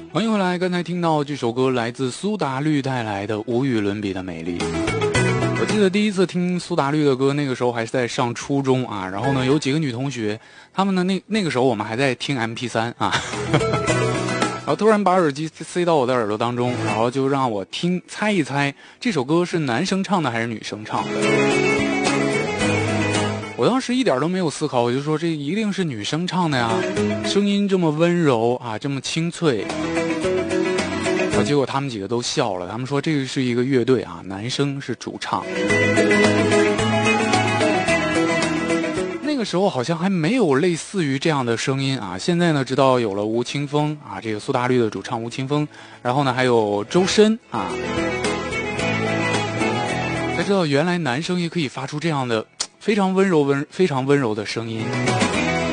欢迎回来，刚才听到这首歌来自苏打绿带来的无与伦比的美丽。我记得第一次听苏打绿的歌，那个时候还是在上初中啊，然后呢有几个女同学，她们呢那个时候我们还在听 MP3 啊，然后突然把耳机塞到我的耳朵当中，然后就让我猜一猜这首歌是男生唱的还是女生唱的。我当时一点都没有思考，我就说这一定是女生唱的呀，声音这么温柔啊，这么清脆。结果他们几个都笑了，他们说这个是一个乐队啊，男生是主唱。那个时候好像还没有类似于这样的声音啊，现在呢知道有了吴青峰啊，这个苏打绿的主唱吴青峰，然后呢还有周深啊，才知道原来男生也可以发出这样的非常温柔的声音。